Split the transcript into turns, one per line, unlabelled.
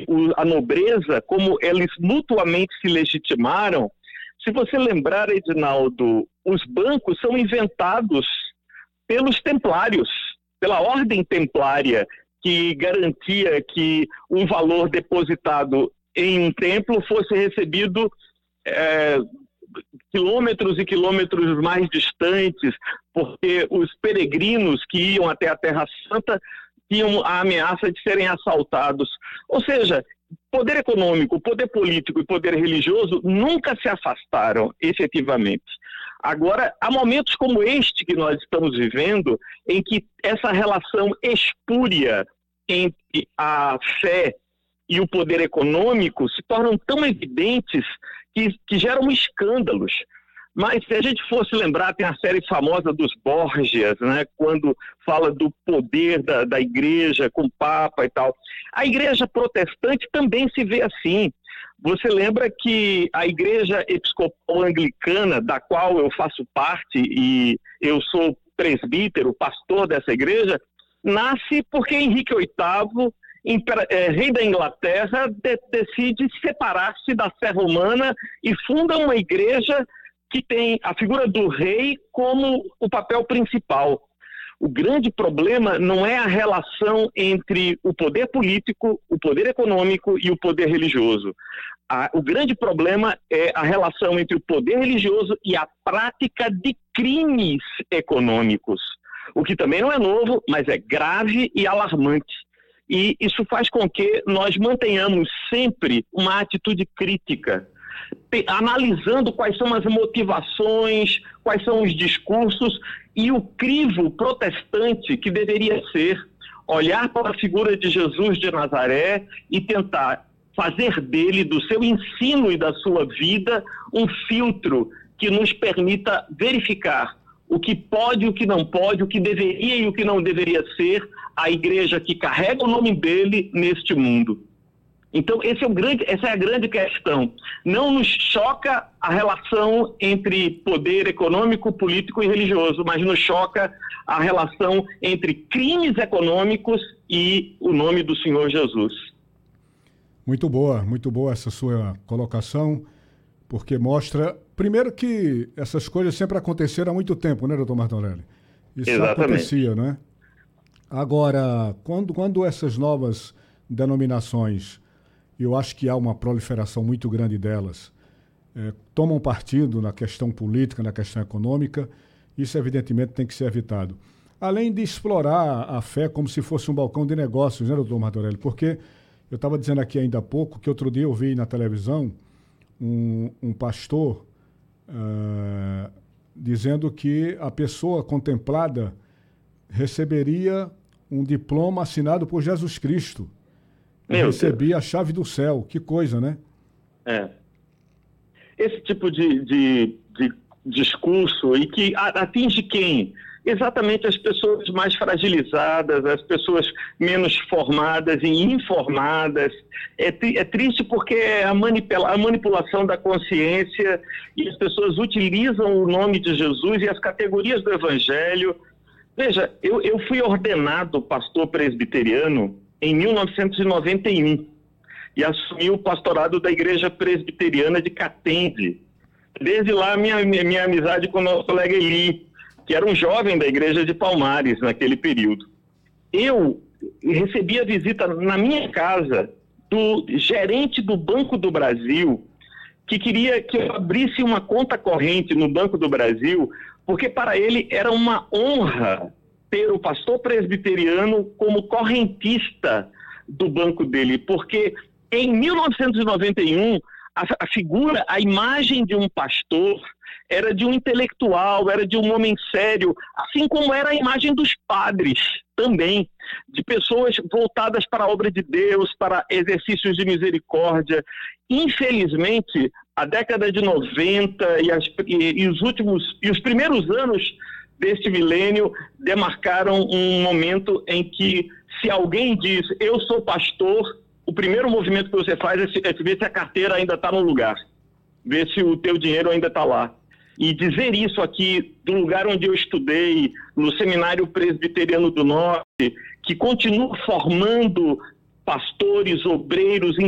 a nobreza, como eles mutuamente se legitimaram. Se você lembrar, Edinaldo, os bancos são inventados pelos templários, pela ordem templária, que garantia que um valor depositado em um templo fosse recebido quilômetros e quilômetros mais distantes, porque os peregrinos que iam até a Terra Santa tinham a ameaça de serem assaltados. Ou seja, poder econômico, poder político e poder religioso nunca se afastaram efetivamente. Agora, há momentos como este que nós estamos vivendo, em que essa relação espúria entre a fé e o poder econômico se tornam tão evidentes que geram escândalos. Mas se a gente fosse lembrar, tem a série famosa dos Borgias, né, quando fala do poder da igreja com o Papa e tal. A igreja protestante também se vê assim. Você lembra que a igreja episcopal anglicana, da qual eu faço parte e eu sou presbítero, pastor dessa igreja, nasce porque Henrique VIII, rei da Inglaterra, decide separar-se da fé romana e funda uma igreja que tem a figura do rei como o papel principal. O grande problema não é a relação entre o poder político, o poder econômico e o poder religioso. O grande problema é a relação entre o poder religioso e a prática de crimes econômicos. O que também não é novo, mas é grave e alarmante. E isso faz com que nós mantenhamos sempre uma atitude crítica, analisando quais são as motivações, quais são os discursos e o crivo protestante que deveria ser olhar para a figura de Jesus de Nazaré e tentar fazer dele, do seu ensino e da sua vida, um filtro que nos permita verificar o que pode e o que não pode, o que deveria e o que não deveria ser a igreja que carrega o nome dele neste mundo. Então, essa é a grande questão. Não nos choca a relação entre poder econômico, político e religioso, mas nos choca a relação entre crimes econômicos e o nome do Senhor Jesus.
Muito boa essa sua colocação, porque mostra, primeiro, que essas coisas sempre aconteceram há muito tempo, né, doutor Martorelli? Isso
Exatamente.
Acontecia, né? Agora, quando essas novas denominações, eu acho que há uma proliferação muito grande delas, tomam partido na questão política, na questão econômica, isso evidentemente tem que ser evitado. Além de explorar a fé como se fosse um balcão de negócios, né, doutor Martorelli? Porque eu estava dizendo aqui ainda há pouco que outro dia eu vi na televisão um pastor dizendo que a pessoa contemplada receberia um diploma assinado por Jesus Cristo. Recebia a chave do céu. Que coisa, né?
Esse tipo de discurso, e que atinge quem? Exatamente as pessoas mais fragilizadas, as pessoas menos formadas e informadas. É triste porque é a manipulação da consciência, e as pessoas utilizam o nome de Jesus e as categorias do Evangelho. Veja, eu fui ordenado pastor presbiteriano em 1991 e assumi o pastorado da Igreja Presbiteriana de Catende. Desde lá, minha amizade com o nosso colega Eli, que era um jovem da Igreja de Palmares naquele período. Eu recebi a visita na minha casa do gerente do Banco do Brasil, que queria que eu abrisse uma conta corrente no Banco do Brasil, porque para ele era uma honra ter o pastor presbiteriano como correntista do banco dele, porque em 1991, a imagem de um pastor era de um intelectual, era de um homem sério, assim como era a imagem dos padres também, de pessoas voltadas para a obra de Deus, para exercícios de misericórdia. Infelizmente, a década de 90 e os primeiros anos deste milênio demarcaram um momento em que, se alguém diz, eu sou pastor, o primeiro movimento que você faz é ver se a carteira ainda está no lugar, ver se o teu dinheiro ainda está lá. E dizer isso aqui, do lugar onde eu estudei, no Seminário Presbiteriano do Norte, que continua formando pastores, obreiros,